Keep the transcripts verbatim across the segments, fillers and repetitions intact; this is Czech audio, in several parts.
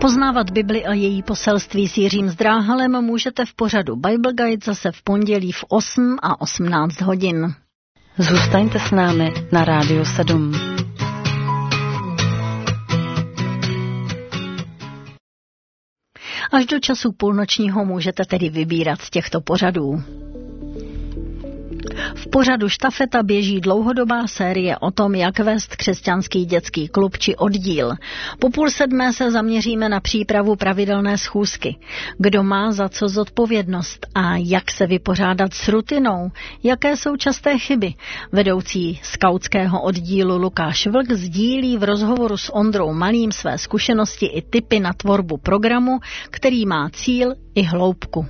Poznávat Bibli a její poselství s Jiřím Zdráhalem můžete v pořadu Bible Guide zase v pondělí v osm a osmnáct hodin. Zůstaňte s námi na Rádiu sedm. Až do času půlnočního můžete tedy vybírat z těchto pořadů. V pořadu Štafeta běží dlouhodobá série o tom, jak vést křesťanský dětský klub či oddíl. Po půl sedmé se zaměříme na přípravu pravidelné schůzky. Kdo má za co zodpovědnost a jak se vypořádat s rutinou, jaké jsou časté chyby. Vedoucí skautského oddílu Lukáš Vlk sdílí v rozhovoru s Ondrou Malým své zkušenosti i tipy na tvorbu programu, který má cíl i hloubku.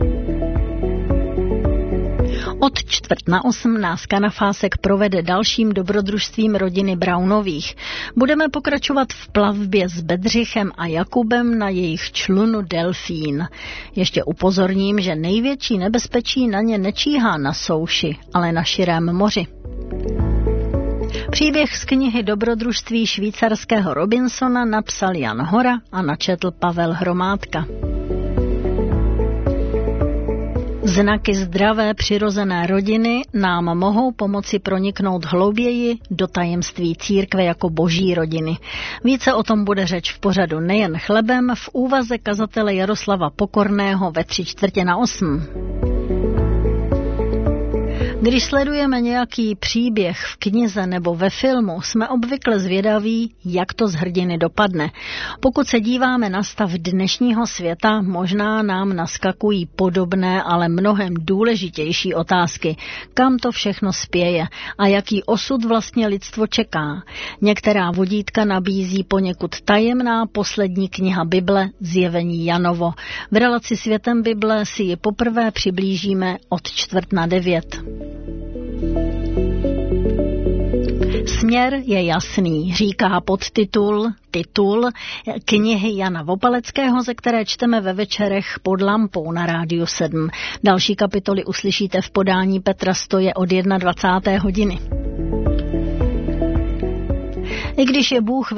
Od čtvrt na osm nás Kanafásek provede dalším dobrodružstvím rodiny Brownových. Budeme pokračovat v plavbě s Bedřichem a Jakubem na jejich člunu Delfín. Ještě upozorním, že největší nebezpečí na ně nečíhá na souši, ale na širém moři. Příběh z knihy Dobrodružství švýcarského Robinsona napsal Jan Hora a načetl Pavel Hromádka. Znaky zdravé přirozené rodiny nám mohou pomoci proniknout hlouběji do tajemství církve jako boží rodiny. Více o tom bude řeč v pořadu Nejen chlebem v úvaze kazatele Jaroslava Pokorného ve tři čtvrtě na osm. Když sledujeme nějaký příběh v knize nebo ve filmu, jsme obvykle zvědaví, jak to z hrdiny dopadne. Pokud se díváme na stav dnešního světa, možná nám naskakují podobné, ale mnohem důležitější otázky. Kam to všechno spěje a jaký osud vlastně lidstvo čeká? Některá vodítka nabízí poněkud tajemná poslední kniha Bible Zjevení Janovo. V relaci Světem Bible si ji poprvé přiblížíme od čtvrt na devět. Směr je jasný, říká podtitul titul knihy Jana Vopaleckého, ze které čteme ve večerech pod lampou na Rádiu sedm. Další kapitoly uslyšíte v podání Petra Stoje od dvacáté jedné hodiny. I když je Bůh